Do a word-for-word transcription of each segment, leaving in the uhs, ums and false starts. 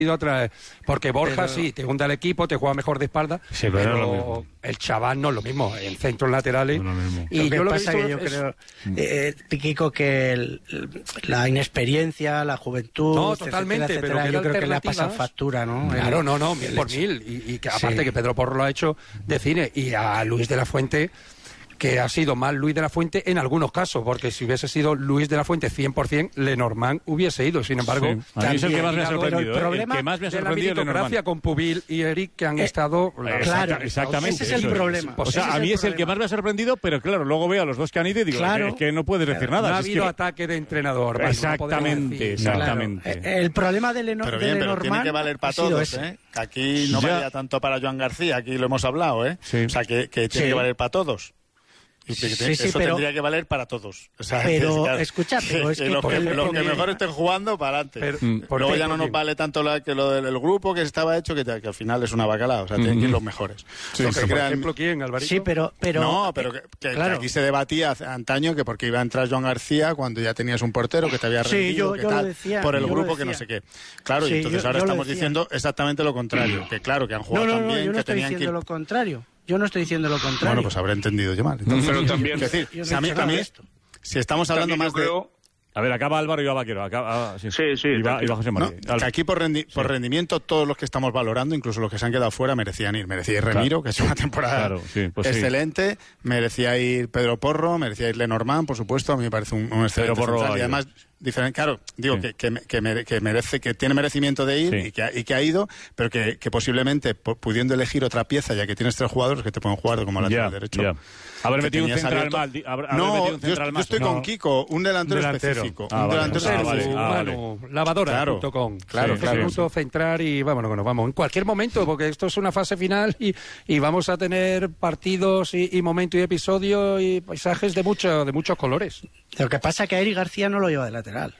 Otra vez. Porque Borja pero... sí, te hunde el equipo, te juega mejor de espalda, sí, pero, pero no el chaval no es lo mismo, en centros laterales. No es y lo que yo lo pasa que, que yo es... creo, eh, Kiko, que el, la inexperiencia, la juventud, no, totalmente, etcétera, etcétera, pero yo creo que le ha pasado factura, ¿no? Claro, no, no, mil por mil. Y, y que aparte sí. que Pedro Porro lo ha hecho de cine, y a Luis de la Fuente, que ha sido más Luis de la Fuente en algunos casos, porque si hubiese sido Luis de la Fuente cien por ciento, Lenormand hubiese ido. Sin embargo, sí. a mí es el que más me ha sorprendido. El, ¿eh? el que más me ha sorprendido la meritocracia con Pubil y Eric, que han eh, estado... Eh, claro, exactamente. Ese es el problema. O sea, a mí es el que más me ha sorprendido, pero claro, luego veo a los dos que han ido y digo, claro, es que no puedes decir claro, nada. No ha es habido que... ataque de entrenador. Bueno, exactamente, no exactamente. Claro. El problema de Lenormand... Pero bien, pero tiene que valer para todos, ¿eh? Aquí no valía tanto para Joan García, aquí lo hemos hablado, ¿eh? O sea, que tiene que valer para todos. Y sí, sí, eso pero, tendría que valer para todos. O sea, pero, que, escucha, pero es que... Los que, el, lo que el, mejor estén jugando, para adelante. Pero, Luego ya no nos vale tanto la, que lo del grupo que estaba hecho, que, que al final es una bacalao. O sea, tienen que ir los mejores. Sí, los que por crean... ejemplo, ¿quién, Alvarito? Sí, pero... pero no, pero que, que, claro. que aquí se debatía antaño que porque iba a entrar Joan García cuando ya tenías un portero que te había rendido, sí, yo, que yo tal, lo decía, por el yo grupo que no sé qué. Claro, sí, y entonces yo, ahora yo estamos diciendo exactamente lo contrario. Que claro, que han jugado no, no, también, no, yo no que estoy tenían diciendo que... lo contrario. Yo no estoy diciendo lo contrario. Bueno, pues habré entendido yo mal. Entonces, pero también... Es decir, yo no si a mí, a mí si estamos hablando más de... Creo... A ver, acaba Álvaro y va Vaquero. Acaba, sí, sí, sí. Y va, y va José María. No, que aquí por, rendi por sí. rendimiento todos los que estamos valorando, incluso los que se han quedado fuera, merecían ir. Merecía ir Remiro, claro. que es una temporada claro, sí, pues excelente. Sí. Merecía ir Pedro Porro, merecía ir Lenormand, por supuesto. A mí me parece un, un excelente Pedro Porro central. Y además, diferente, claro, digo sí. que, que, que, mere, que merece, que tiene merecimiento de ir sí. y, que ha, y que ha ido, pero que, que posiblemente pudiendo elegir otra pieza, ya que tienes tres jugadores que te pueden jugar como lateral yeah, derecho. Yeah. Haber metido un central abierto... mal. Haber, no, haber metido un central yo, mal. yo estoy no. con Kiko, un delantero, un delantero. específico. Ah, un vale. delantero Ah, específico. vale. Ah, bueno, lavadora punto com. Claro, sí, claro. claro. Punto centrar y vámonos que nos vamos. En cualquier momento, porque esto es una fase final y, y vamos a tener partidos y, y momentos y episodios y paisajes de, mucho, de muchos colores. Lo que pasa es que a Eric García no lo lleva de lateral.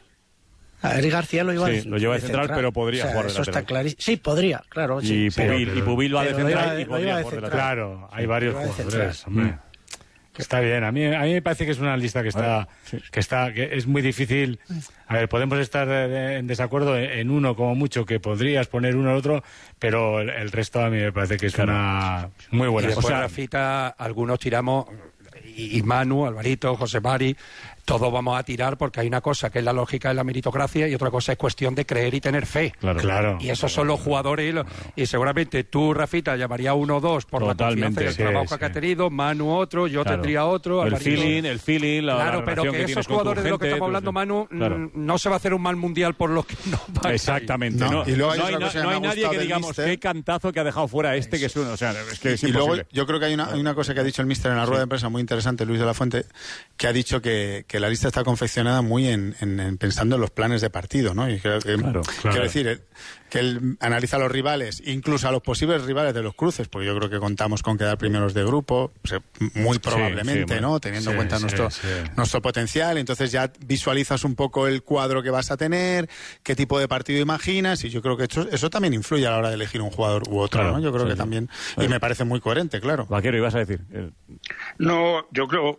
A Eric García lo lleva sí, de, lo lleva de central, central, pero podría o sea, jugar de eso lateral. Está clarísimo. Sí, podría, claro. Sí, y, pero, Pubil, y Pubil va de central de, y podría jugar de lateral. Claro, hay varios jugadores, hombre. Mm. Está bien, a mí, a mí me parece que es una lista que está, sí. que está, que es muy difícil. A ver, podemos estar en desacuerdo en uno como mucho, que podrías poner uno al otro, pero el, el resto a mí me parece que es claro. una muy buena. Y después, o sea, Rafita, algunos tiramos, y, y Manu, Alvarito, José Mari, todos vamos a tirar porque hay una cosa que es la lógica de la meritocracia y otra cosa es cuestión de creer y tener fe. Claro, claro. Y esos son los jugadores y, los, y seguramente tú, Rafita, llamaría uno o dos por totalmente, la confianza y el sí, trabajo sí. que ha tenido, Manu otro, yo claro. tendría otro. El Alvarito. feeling, el feeling, la, Claro, la pero que, que esos jugadores de los que estamos hablando, Manu, claro. no se va a hacer un mal mundial por los que no van. Exactamente. No, no, y luego hay, no hay, no hay nadie que digamos mister. qué cantazo que ha dejado fuera este, que es uno. O sea, es que es y imposible. luego yo creo que hay una, hay una cosa que ha dicho el míster en la rueda sí. de prensa muy interesante, Luis de la Fuente, que ha dicho que, que la lista está confeccionada muy en, en, en pensando en los planes de partido, ¿no? Y creo que, claro, quiero claro. decir que él analiza a los rivales, incluso a los posibles rivales de los cruces, porque yo creo que contamos con quedar primeros de grupo, o sea, muy probablemente, sí, sí, ¿no? Teniendo sí, en cuenta sí, nuestro, sí. nuestro potencial, entonces ya visualizas un poco el cuadro que vas a tener, qué tipo de partido imaginas, y yo creo que eso, eso también influye a la hora de elegir un jugador u otro, claro, ¿no? Yo creo sí, que sí. también, y me parece muy coherente, claro. Vaquero, ¿ibas a decir? No, yo creo,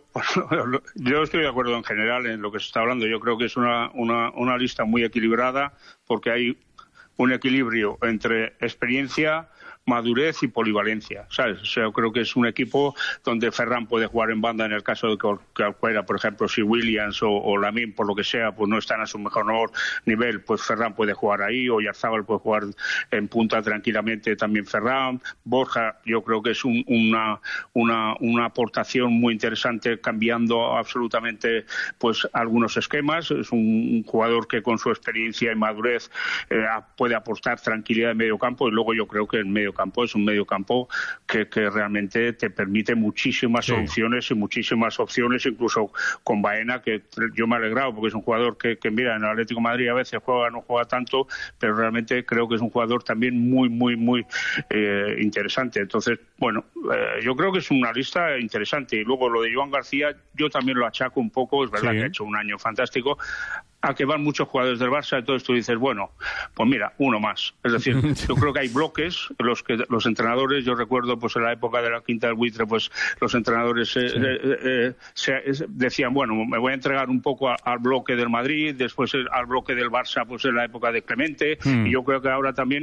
yo estoy de acuerdo en general en lo que se está hablando, yo creo que es una, una, una lista muy equilibrada, porque hay un equilibrio entre experiencia, madurez y polivalencia, ¿sabes? O sea, yo creo que es un equipo donde Ferran puede jugar en banda en el caso de que cualquiera, por ejemplo, si Williams o, o Lamine, por lo que sea, pues no están a su mejor nivel, pues Ferran puede jugar ahí, o Yarzábal puede jugar en punta tranquilamente también Ferran. Borja, yo creo que es un, una, una, una aportación muy interesante, cambiando absolutamente pues algunos esquemas. Es un jugador que con su experiencia y madurez eh, puede aportar tranquilidad en medio campo, y luego yo creo que en medio campo es un medio campo que, que realmente te permite muchísimas sí. soluciones y muchísimas opciones, incluso con Baena, que yo me he alegrado porque es un jugador que, que mira, en el Atlético de Madrid a veces juega, no juega tanto, pero realmente creo que es un jugador también muy, muy, muy eh, interesante. Entonces, bueno, eh, yo creo que es una lista interesante. Y luego lo de Joan García, yo también lo achaco un poco, es verdad sí. que ha hecho un año fantástico, a que van muchos jugadores del Barça, entonces tú dices, bueno, pues mira, uno más. Es decir, yo creo que hay bloques, los que los entrenadores, yo recuerdo pues en la época de la Quinta del Buitre, pues los entrenadores eh, sí. eh, eh, se, decían, bueno, me voy a entregar un poco a, al bloque del Madrid, después al bloque del Barça, pues en la época de Clemente, mm. y yo creo que ahora también